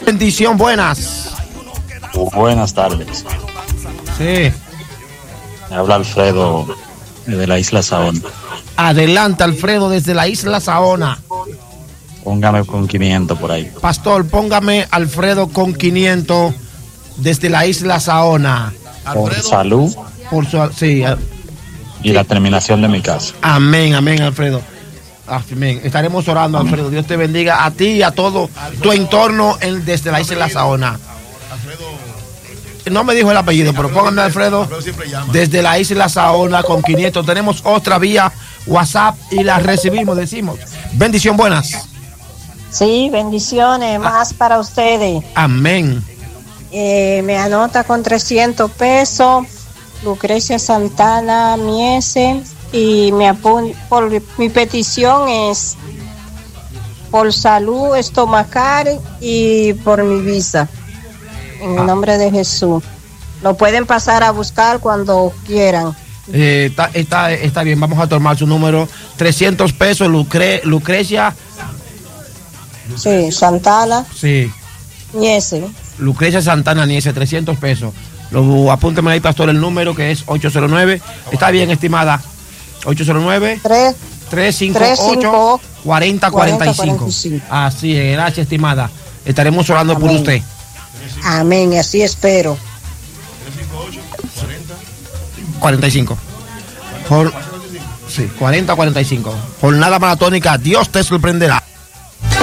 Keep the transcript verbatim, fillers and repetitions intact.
Bendición, buenas. Buenas tardes. Sí. Me habla Alfredo de la isla Saona. Adelante, Alfredo, desde la isla Saona. Póngame con quinientos por ahí. Pastor, póngame Alfredo con quinientos desde la isla Saona. Por Alfredo, salud. Por su, sí. Y la terminación de mi casa. Amén, amén, Alfredo. Amén. Estaremos orando, amén. Alfredo. Dios te bendiga a ti y a todo tu entorno en, desde la isla Saona. No me dijo el apellido, pero póngame Alfredo desde la isla Saona con quinientos. Tenemos otra vía WhatsApp y la recibimos, decimos. Bendición, buenas. Sí, bendiciones, más ah. para ustedes. Amén. Eh, me anota con trescientos pesos, Lucrecia Santana Miese, y me apun- por, mi petición es por salud estomacal y por mi visa. En ah. el nombre de Jesús. Lo pueden pasar a buscar cuando quieran. Eh, está, está, está bien, vamos a tomar su número. trescientos pesos, Lucre, Lucrecia. Sí, Santana. Sí. Niese. Lucrecia Santana Niese, trescientos pesos. Lo, apúnteme ahí, pastor, el número que es ocho cero nueve. Está bien, estimada. ocho cero nueve, tres cinco ocho, cuatro cero cuatro cinco. Así es, gracias, estimada. Estaremos orando Amén. por usted. Amén, así espero. cuarenta y cinco. Por, sí, cuarenta cuarenta y cinco. Jornada maratónica, Dios te sorprenderá.